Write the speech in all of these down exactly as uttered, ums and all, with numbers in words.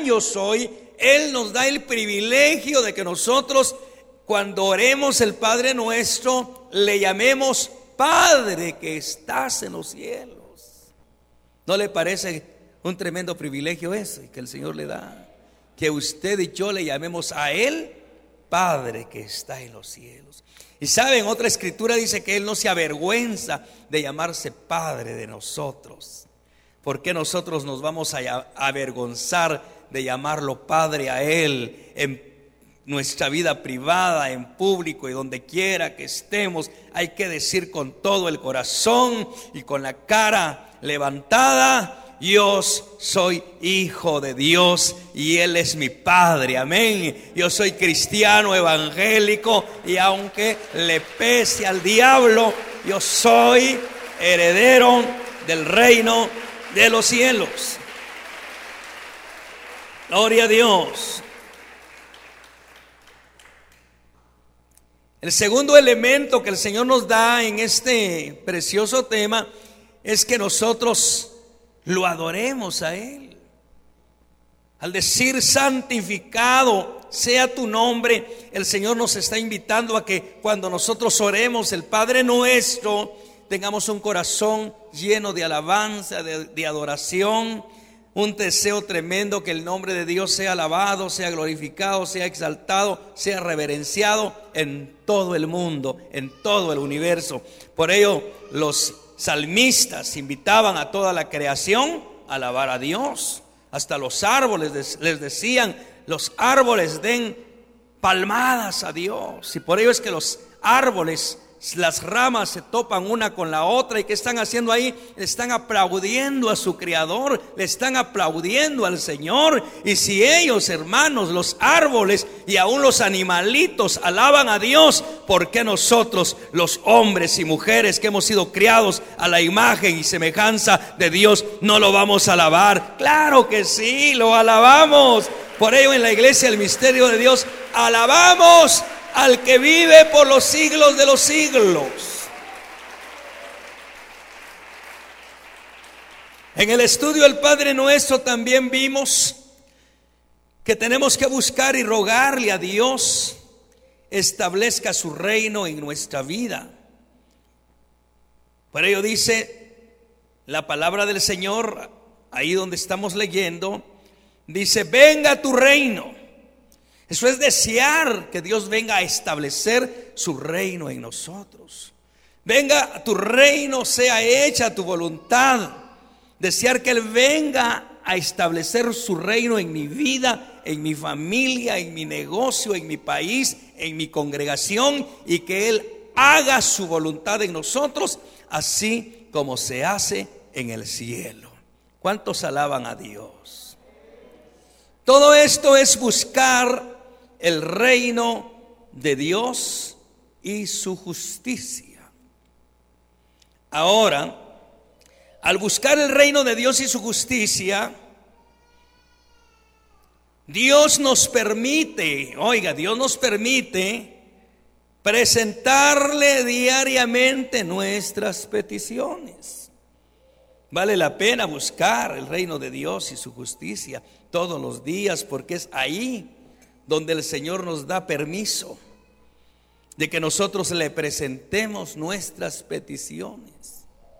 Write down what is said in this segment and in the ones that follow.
yo soy, Él nos da el privilegio de que nosotros, cuando oremos el Padre nuestro, le llamemos Padre que estás en los cielos. ¿No le parece un tremendo privilegio ese que el Señor le da? Que usted y yo le llamemos a Él Padre que está en los cielos. Y saben, otra escritura dice que Él no se avergüenza de llamarse Padre de nosotros. ¿Por qué nosotros nos vamos a avergonzar de llamarlo Padre a Él en nuestra vida privada, en público y donde quiera que estemos? Hay que decir con todo el corazón y con la cara levantada: yo soy hijo de Dios y Él es mi Padre, amén. Yo soy cristiano evangélico y aunque le pese al diablo, yo soy heredero del reino de los cielos. Gloria a Dios. El segundo elemento que el Señor nos da en este precioso tema es que nosotros lo adoremos a Él. Al decir santificado sea tu nombre, el Señor nos está invitando a que cuando nosotros oremos el Padre nuestro, tengamos un corazón lleno de alabanza, de, de adoración, un deseo tremendo que el nombre de Dios sea alabado, sea glorificado, sea exaltado, sea reverenciado en todo el mundo, en todo el universo. Por ello los salmistas invitaban a toda la creación a alabar a Dios. Hasta los árboles les decían: los árboles den palmadas a Dios. Y por ello es que los árboles, las ramas se topan una con la otra. ¿Y qué están haciendo ahí? Están aplaudiendo a su Creador, le están aplaudiendo al Señor. Y si ellos, hermanos, los árboles y aún los animalitos alaban a Dios, ¿por qué nosotros, los hombres y mujeres que hemos sido criados a la imagen y semejanza de Dios, no lo vamos a alabar? Claro que sí, lo alabamos. Por ello en la iglesia el misterio de Dios alabamos al que vive por los siglos de los siglos. En el estudio del Padre Nuestro también vimos que tenemos que buscar y rogarle a Dios establezca su reino en nuestra vida. Por ello dice la palabra del Señor, ahí donde estamos leyendo, dice: venga tu reino. Eso es desear que Dios venga a establecer su reino en nosotros. Venga tu reino, sea hecha tu voluntad. Desear que Él venga a establecer su reino en mi vida, en mi familia, en mi negocio, en mi país, en mi congregación, y que Él haga su voluntad en nosotros, así como se hace en el cielo. ¿Cuántos alaban a Dios? Todo esto es buscar el reino de Dios y su justicia. Ahora, al buscar el reino de Dios y su justicia, Dios nos permite, oiga, Dios nos permite presentarle diariamente nuestras peticiones. Vale la pena buscar el reino de Dios y su justicia todos los días, porque es ahí donde el Señor nos da permiso de que nosotros le presentemos nuestras peticiones.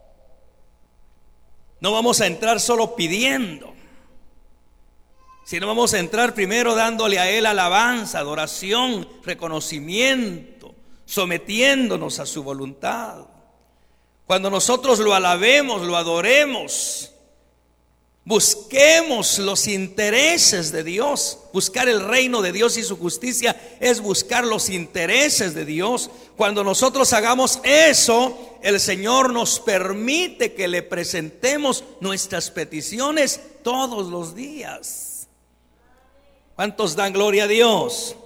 No vamos a entrar solo pidiendo, sino vamos a entrar primero dándole a Él alabanza, adoración, reconocimiento, sometiéndonos a su voluntad. Cuando nosotros lo alabemos, lo adoremos, busquemos los intereses de Dios. Buscar el reino de Dios y su justicia es buscar los intereses de Dios. Cuando nosotros hagamos eso, el Señor nos permite que le presentemos nuestras peticiones todos los días. ¿Cuántos dan gloria a Dios?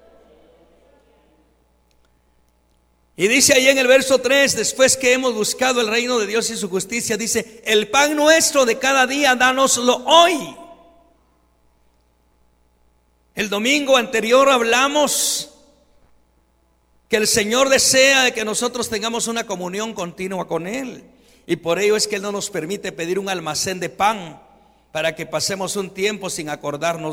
Y dice ahí en el verso tres, después que hemos buscado el reino de Dios y su justicia, dice: el pan nuestro de cada día, dánoslo hoy. El domingo anterior hablamos que el Señor desea de que nosotros tengamos una comunión continua con Él, y por ello es que Él no nos permite pedir un almacén de pan para que pasemos un tiempo sin acordarnos